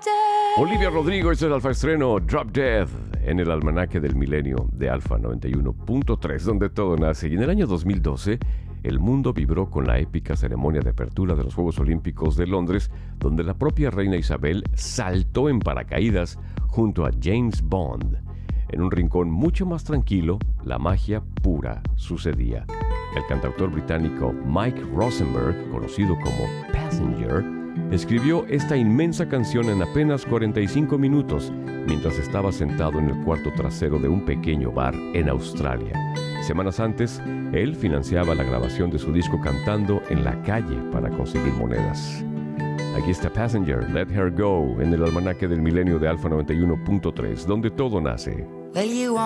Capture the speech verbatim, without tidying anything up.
Olivia Rodrigo, este es el Alfa Estreno, Drop Dead, en el almanaque del milenio de Alfa noventa y uno punto tres, donde todo nace. Y en el año dos mil doce, el mundo vibró con la épica ceremonia de apertura de los Juegos Olímpicos de Londres, donde la propia reina Isabel saltó en paracaídas junto a James Bond. En un rincón mucho más tranquilo, la magia pura sucedía. El cantautor británico Mike Rosenberg, conocido como Passenger, escribió esta inmensa canción en apenas cuarenta y cinco minutos, mientras estaba sentado en el cuarto trasero de un pequeño bar en Australia. Semanas antes, él financiaba la grabación de su disco cantando en la calle para conseguir monedas. Aquí está Passenger, Let Her Go, en el almanaque del milenio de Alfa noventa y uno punto tres, donde todo nace. Well, you